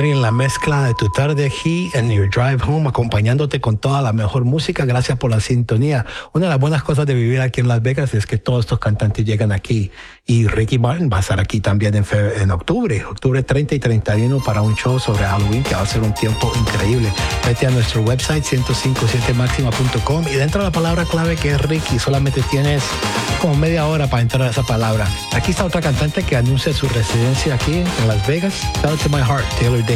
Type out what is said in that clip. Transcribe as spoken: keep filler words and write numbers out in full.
Country en la mezcla de tu tarde aquí en Your Drive Home, acompañándote con toda la mejor música. Gracias por la sintonía. Una de las buenas cosas de vivir aquí en Las Vegas es que todos estos cantantes llegan aquí. Y Ricky Martin va a estar aquí también en, fe- en octubre, octubre treinta y treinta y uno, para un show sobre Halloween que va a ser un tiempo increíble. Vete a nuestro website ciento cinco siete máxima punto com y dentro de la palabra clave que es Ricky, solamente tienes como media hora para entrar a esa palabra. Aquí está otra cantante que anuncia su residencia aquí en Las Vegas. Shout out to my heart, Taylor Day.